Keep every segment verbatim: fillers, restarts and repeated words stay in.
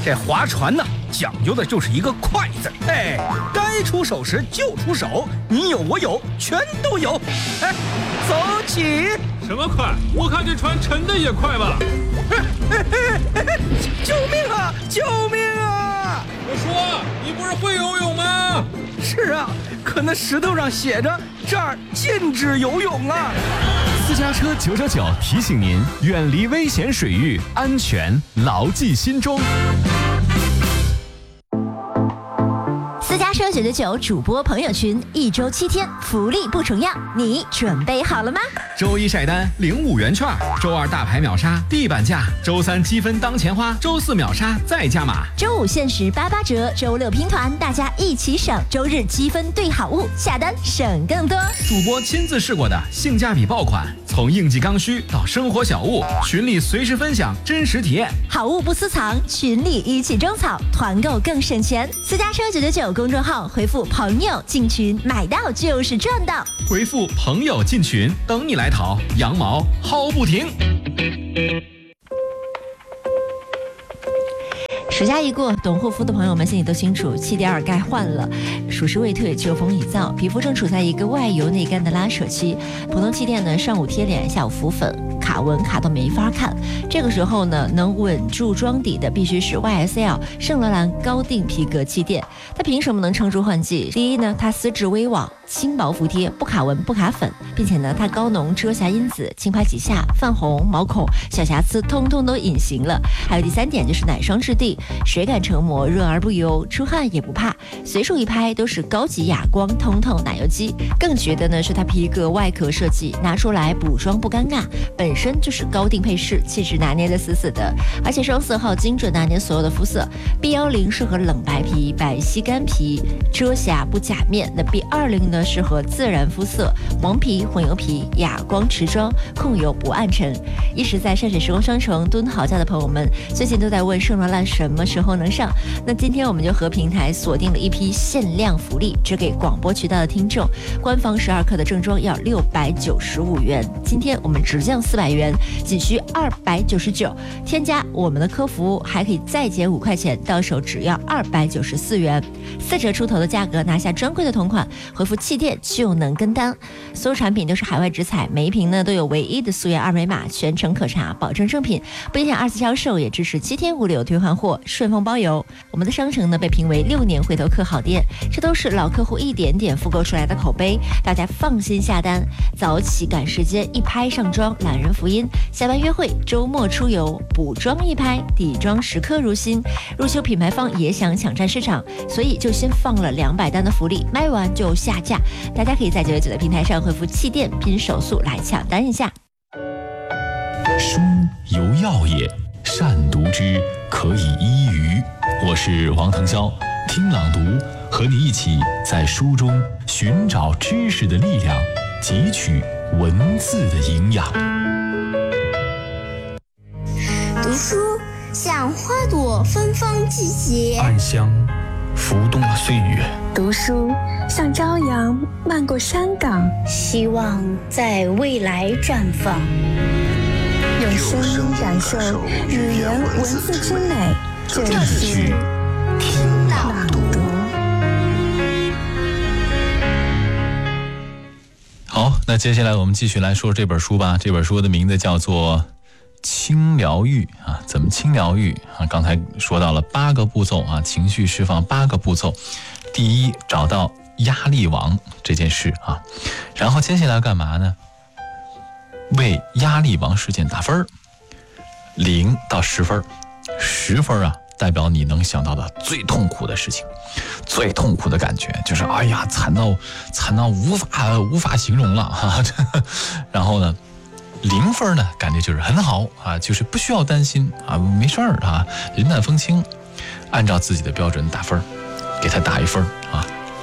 这划船呢，讲究的就是一个快字。哎，该出手时就出手，你有我有，全都有。哎，走起！ 什么快？我看这船沉的也快吧。 救命啊！救命啊！ 我说，你不是会游泳吗？ 是啊，可那石头上写着这儿禁止游泳啊。 私家车九九九提醒您，远离危险水域，安全牢记心中。 私家车九九九主播朋友群，一周七天，福利不重样，你准备好了吗？ 周一晒单领五元券，周二大牌秒杀地板价，周三积分当钱花，周四秒杀再加码， 周五限时八八折，周六拼团，大家一起省，周日积分兑好物，下单省更多。 主播亲自试过的性价比爆款，从应季刚需到生活小物，群里随时分享真实体验， 好物不私藏，群里一起种草，团购更省钱。私家车九九九公众号回复朋友进群，买到就是赚到。 回复朋友进群，等你来淘，羊毛薅不停。 暑假一过，懂护肤的朋友们心里都清楚，气垫儿该换了。暑湿未退，秋风已燥，皮肤正处在一个外油内干的拉扯期。普通气垫呢，上午贴脸，下午浮粉，卡纹卡到没法看。这个时候呢，能稳住妆底的必须是 Y S L 圣罗兰高定皮革气垫。它凭什么能撑住换季？第一呢，它丝质微网，轻薄服帖，不卡纹不卡粉，并且呢，它高浓遮瑕因子，轻拍几下，泛红、毛孔、小瑕疵通通都隐形了。还有第三点就是奶霜质地。水感成膜，润而不油，出汗也不怕，随手一拍都是高级哑光通透奶油肌。更绝的呢是它皮革外壳设计，拿出来补妆不尴尬，本身就是高定配饰，气质拿捏的死死的，而且双色号精准拿捏所有的肤色。B 一零适合冷白皮、白皙干皮，遮瑕不假面；那 B 二十呢适合自然肤色，黄皮、混油皮，哑光持妆，控油不暗沉。一时在山水时光商城蹲好价的朋友们，最近都在问圣罗兰什么什么时候能上？那今天我们就和平台锁定了一批限量福利，只给广播渠道的听众。官方十二克的正装要六百九十五元，今天我们直降四百元，仅需二百九十九。添加我们的客服还可以再减五块钱，到手只要二百九十四元，四折出头的价格拿下专柜的同款，回复气垫就能跟单。所有产品都是海外直采，每一瓶呢都有唯一的溯源二维码，全程可查，保证正品，不影响二次销售，也支持七天无理由退换货。顺丰包邮，我们的商城呢被评为六年回头客好店，这都是老客户一点点复购出来的口碑，大家放心下单，早起赶时间，一拍上妆，懒人福音，下班约会，周末出游，补妆一拍，底妆时刻如新。入秋品牌方也想抢占市场，所以就先放了两百单的福利，卖完就下架，大家可以在九九九的平台上回复气垫拼手速来抢单一下。 书有药也，善读之，可以医愚。我是王腾霄，听朗读，和你一起在书中寻找知识的力量，汲取文字的营养。 读书像花朵芬芳季节， 暗香浮动了岁月。 读书像朝阳漫过山岗， 希望在未来绽放。 用声音感受语言文字之美，这里是听朗读。 好，那接下来我们继续来说这本书吧。这本书的名字叫做轻疗愈啊，怎么轻疗愈啊？刚才说到了八个步骤啊，情绪释放八个步骤。第一，找到压力王这件事啊，然后接下来干嘛呢？为压力王事件打分，零到十分，十分啊，代表你能想到的最痛苦的事情，最痛苦的感觉就是哎呀，惨到惨到无法无法形容了哈。然后呢，零分呢，感觉就是很好啊，就是不需要担心啊，没事儿啊，云淡风轻，按照自己的标准打分，给他打一分啊。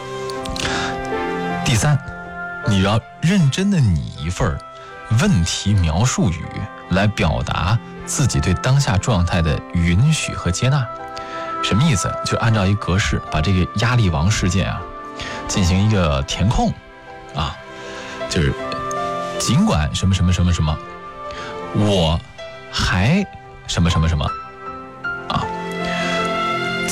第三，你要认真的拟一份问题描述语来表达自己对当下状态的允许和接纳。什么意思？就按照一格式把这个压力王事件啊进行一个填空啊，就是尽管什么什么什么什么，我还什么什么什么啊，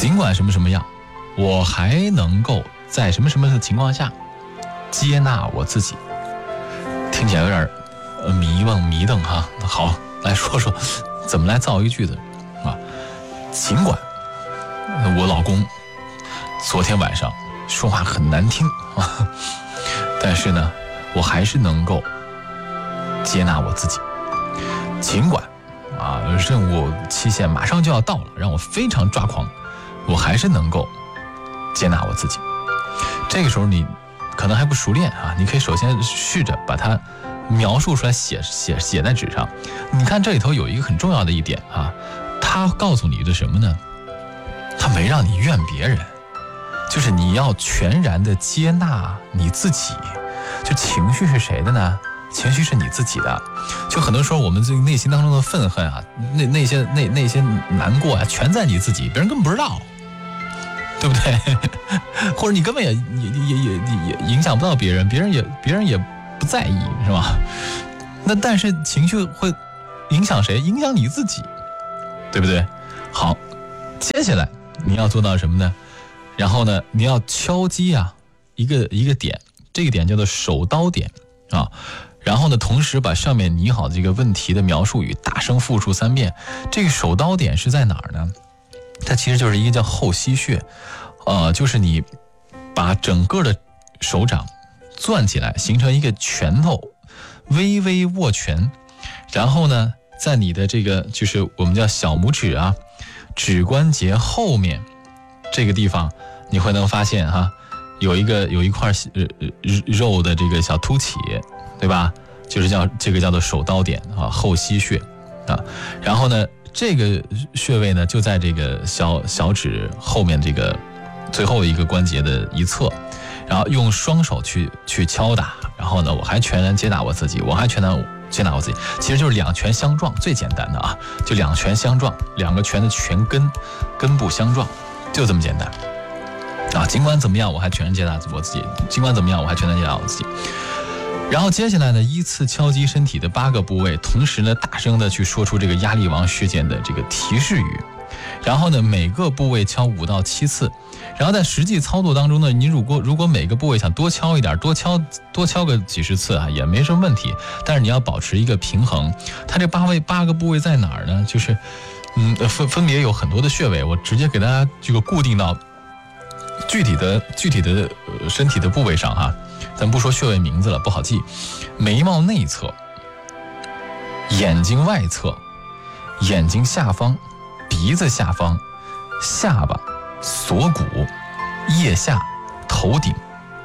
尽管什么什么样，我还能够在什么什么的情况下接纳我自己。听起来有点呃迷惘迷瞪哈。好，来说说怎么来造一个句子啊。尽管我老公昨天晚上说话很难听啊，但是呢，我还是能够接纳我自己。尽管啊，任务期限马上就要到了，让我非常抓狂，我还是能够接纳我自己。这个时候你可能还不熟练啊，你可以首先试着把它描述出来，写写写在纸上。你看这里头有一个很重要的一点啊，他告诉你的什么呢？他没让你怨别人，就是你要全然的接纳你自己。就情绪是谁的呢？情绪是你自己的。就很多时候我们这个内心当中的愤恨啊，那那些那那些难过啊，全在你自己，别人根本不知道，对不对？或者你根本也也也也也影响不到别人，别人也别人也不在意，是吧？那但是情绪会影响谁？影响你自己，对不对？好，接下来你要做到什么呢？然后呢，你要敲击啊一个一个点，这个点叫做手刀点啊。然后呢，同时把上面拟好的这个问题的描述语大声复述三遍。这个手刀点是在哪儿呢？它其实就是一个叫后溪穴，呃，就是你把整个的手掌攥起来，形成一个拳头，微微握拳。然后呢，在你的这个就是我们叫小拇指啊，指关节后面这个地方，你会能发现哈、啊，有一个有一块呃肉的这个小凸起。对吧？就是叫这个叫做手刀点啊，后溪穴啊。然后呢，这个穴位呢就在这个小小指后面这个最后一个关节的一侧，然后用双手去去敲打。然后呢，我还全然接纳我自己，我还全然接纳我自己。其实就是两拳相撞，最简单的啊，就两拳相撞，两个拳的拳根根部相撞，就这么简单啊。尽管怎么样，我还全然接纳我自己；尽管怎么样，我还全然接纳我自己。然后接下来呢，依次敲击身体的八个部位，同时呢，大声的去说出这个压力王事件的这个提示语。然后呢，每个部位敲五到七次。然后在实际操作当中呢，你如果如果每个部位想多敲一点，多敲多敲个几十次啊，也没什么问题。但是你要保持一个平衡。它这八位八个部位在哪儿呢？就是嗯，分分别有很多的穴位，我直接给大家这个固定到具体的具体的身体的部位上哈、啊。咱不说穴位名字了，不好记。眉毛内侧、眼睛外侧、眼睛下方、鼻子下方、下巴、锁骨、腋下、头顶。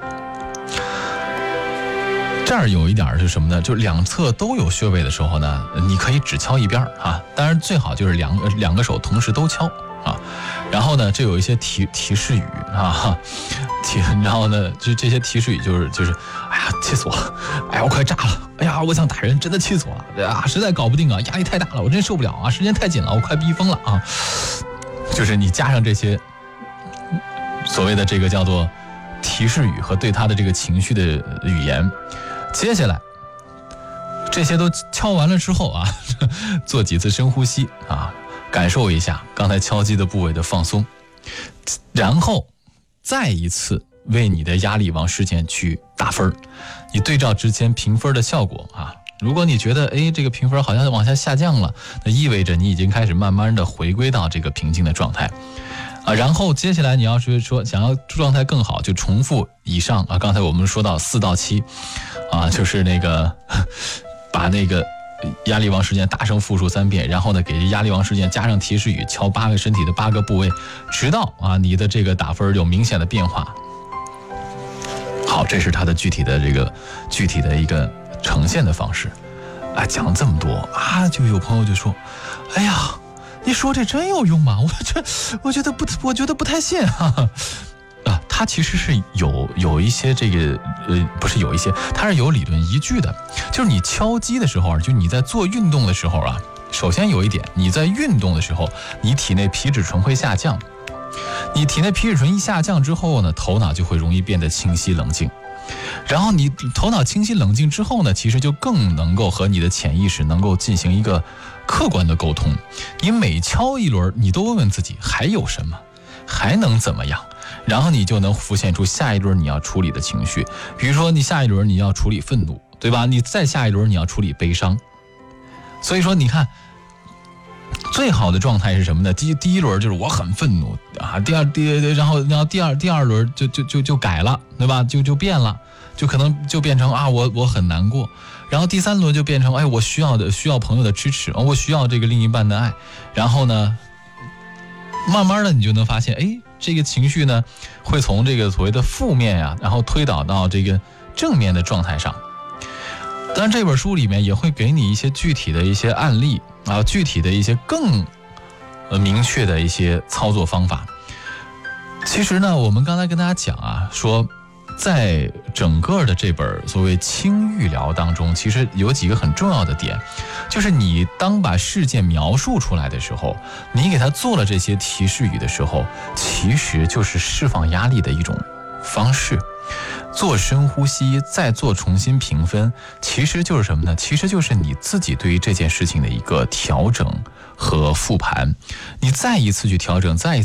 这儿有一点是什么呢？就两侧都有穴位的时候呢，你可以只敲一边啊，当然最好就是两两个手同时都敲啊。然后呢，这有一些提提示语啊，提，然后呢，这这些提示语就是就是，哎呀，气死我了，哎呀，我快炸了，哎呀，我想打人，真的气死我了，哎呀，实在搞不定啊，压力太大了，我真受不了啊，时间太紧了，我快逼疯了啊。就是你加上这些所谓的这个叫做提示语和对他的这个情绪的语言，接下来这些都敲完了之后啊，做几次深呼吸啊。感受一下刚才敲击的部位的放松，然后再一次为你的压力王事件去打分。你对照之前评分的效果啊，如果你觉得哎这个评分好像往下下降了，那意味着你已经开始慢慢的回归到这个平静的状态啊。然后接下来你要是说想要状态更好，就重复以上啊，刚才我们说到四到七啊，就是那个把那个压力王事件大声复述三遍，然后呢，给压力王事件加上提示语，敲八个身体的八个部位，直到啊你的这个打分有明显的变化。好，这是它的具体的这个具体的一个呈现的方式。啊，讲了这么多啊，就有朋友就说：“哎呀，你说这真有用吗？我这我觉得不，我觉得不太信啊。”啊，它其实是有有一些这个呃，不是有一些，它是有理论依据的。就是你敲击的时候，就你在做运动的时候啊，首先有一点，你在运动的时候，你体内皮质醇会下降。你体内皮质醇一下降之后呢，头脑就会容易变得清晰冷静。然后你头脑清晰冷静之后呢，其实就更能够和你的潜意识能够进行一个客观的沟通。你每敲一轮，你都问问自己还有什么。 还能怎么样？然后你就能浮现出下一轮你要处理的情绪，比如说你下一轮你要处理愤怒，对吧？你再下一轮你要处理悲伤。所以说你看最好的状态是什么呢？第第一轮就是我很愤怒啊，第二第然后然后第二第二轮就就就就改了，对吧？就就变了，就可能就变成啊我我很难过，然后第三轮就变成哎我需要的需要朋友的支持，我需要这个另一半的爱，然后呢，慢慢的你就能发现，哎，这个情绪呢会从这个所谓的负面呀、啊，然后推导到这个正面的状态上。当然这本书里面也会给你一些具体的一些案例啊，具体的一些更呃明确的一些操作方法。其实呢，我们刚才跟大家讲啊，说在整个的这本所谓轻预疗当中，其实有几个很重要的点，就是你当把事件描述出来的时候，你给他做了这些提示语的时候，其实就是释放压力的一种方式。做深呼吸，再做重新评分，其实就是什么呢？其实就是你自己对于这件事情的一个调整和复盘。你再一次去调整，再一次